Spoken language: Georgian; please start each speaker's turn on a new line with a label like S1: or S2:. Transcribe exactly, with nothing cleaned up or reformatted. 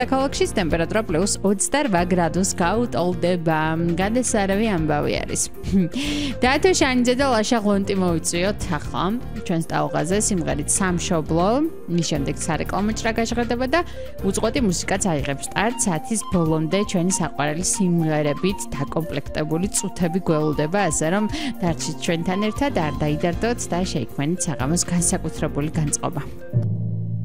S1: ქალაქშიც ტემპერატურა პლუს ოცდარვა გრადუს გაუტოლდება. გადასარავი ამბავი არის. დაათო შანიძე და ლაშა ღონტი მოვიწვიოთ ახლა ჩვენს ტალღაზე სიმღერით სამშობლო. მის შემდეგ სარეკლამო ჭრა გაჟღერდება და უწყვეტი მუსიკაც აიღებს სტარტს. საათის ბოლომდე ჩვენი საყვარელი სიმღერებით დაკომპლექტებული წუთები გველოდება, ასე რომ დარჩით ჩვენთან ერთად, არ დაიდარდოთ და შეიქმნით საღამოს განსაკუთრებული განწყობა.